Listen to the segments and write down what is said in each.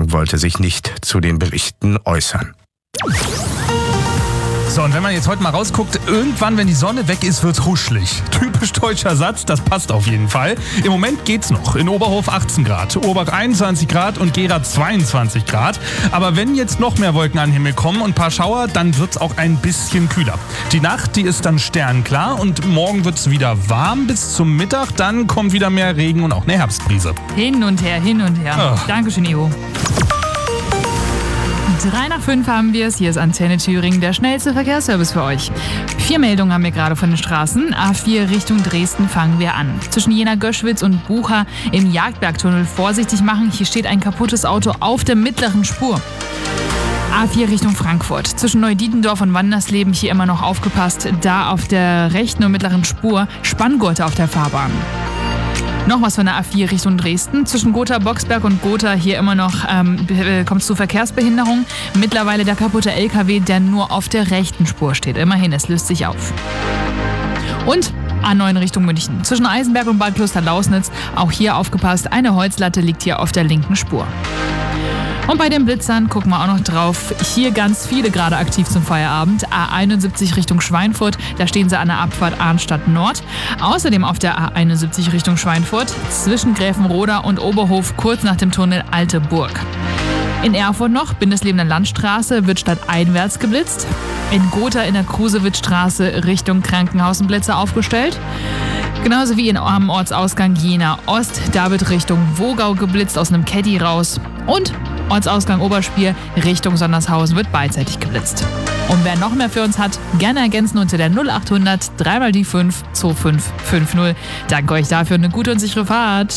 wollte sich nicht zu den Berichten äußern. So, und wenn man jetzt heute mal rausguckt, irgendwann, wenn die Sonne weg ist, wird's huschelig. Typisch deutscher Satz, das passt auf jeden Fall. Im Moment geht's noch. In Oberhof 18 Grad, Orbach 21 Grad und Gera 22 Grad. Aber wenn jetzt noch mehr Wolken an den Himmel kommen und ein paar Schauer, dann wird's auch ein bisschen kühler. Die Nacht, die ist dann sternklar und morgen wird's wieder warm bis zum Mittag. Dann kommt wieder mehr Regen und auch eine Herbstbrise. Hin und her, hin und her. Oh. Dankeschön, Ivo. 3 nach 5 haben wir es. Hier ist Antenne Thüringen, der schnellste Verkehrsservice für euch. 4 Meldungen haben wir gerade von den Straßen. A4 Richtung Dresden fangen wir an. Zwischen Jena-Göschwitz und Bucha im Jagdbergtunnel vorsichtig machen. Hier steht ein kaputtes Auto auf der mittleren Spur. A4 Richtung Frankfurt. Zwischen Neudietendorf und Wandersleben hier immer noch aufgepasst. Da auf der rechten und mittleren Spur Spanngurte auf der Fahrbahn. Noch was von der A4 Richtung Dresden. Zwischen Gotha-Boxberg und Gotha hier immer noch kommt es zu Verkehrsbehinderung. Mittlerweile der kaputte LKW, der nur auf der rechten Spur steht. Immerhin, es löst sich auf. Und A9 Richtung München. Zwischen Eisenberg und Bad Kloster-Lausnitz auch hier aufgepasst. Eine Holzlatte liegt hier auf der linken Spur. Und bei den Blitzern gucken wir auch noch drauf. Hier ganz viele gerade aktiv zum Feierabend. A71 Richtung Schweinfurt, da stehen sie an der Abfahrt Arnstadt Nord. Außerdem auf der A71 Richtung Schweinfurt zwischen Gräfenroda und Oberhof kurz nach dem Tunnel Alte Burg. In Erfurt noch, Bindeslebender Landstraße, wird stadteinwärts geblitzt. In Gotha in der Krusewitzstraße Richtung Krankenhausenblitze aufgestellt. Genauso wie am Ortsausgang Jena Ost, da wird Richtung Wogau geblitzt aus einem Caddy raus. Und Ortsausgang Oberspiel Richtung Sondershausen wird beidseitig geblitzt. Und wer noch mehr für uns hat, gerne ergänzen unter der 0800 3 die 5 2550. Danke euch dafür, eine gute und sichere Fahrt.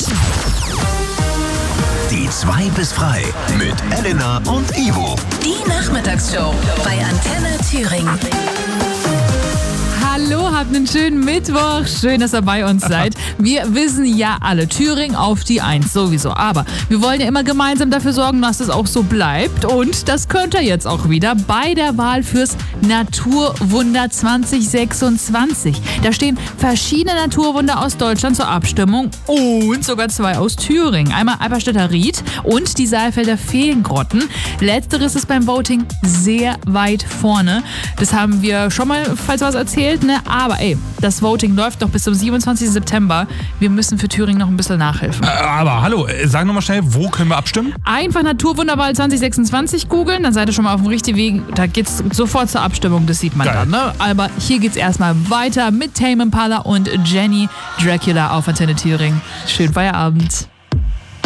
Die 2 bis frei mit Elena und Ivo. Die Nachmittagsshow bei Antenne Thüringen. Hallo, habt einen schönen Mittwoch. Schön, dass ihr bei uns seid. Wir wissen ja alle, Thüringen auf die 1 sowieso. Aber wir wollen ja immer gemeinsam dafür sorgen, dass es auch so bleibt. Und das könnt ihr jetzt auch wieder bei der Wahl fürs Naturwunder 2026. Da stehen verschiedene Naturwunder aus Deutschland zur Abstimmung und sogar 2 aus Thüringen. Einmal Eiberstädter Ried und die Saalfelder Feengrotten. Letzteres ist beim Voting sehr weit vorne. Das haben wir schon mal, falls was erzählt, ne? Aber das Voting läuft noch bis zum 27. September. Wir müssen für Thüringen noch ein bisschen nachhelfen. Aber hallo, sag nochmal schnell, wo können wir abstimmen? Einfach Naturwunderwahl 2026 googeln, dann seid ihr schon mal auf dem richtigen Weg. Da geht's sofort zur Abstimmung, das sieht man Geil. dann. Ne? Aber hier geht's erstmal weiter mit Tame Impala und Jenny Dracula auf Antenne Thüringen. Schönen Feierabend.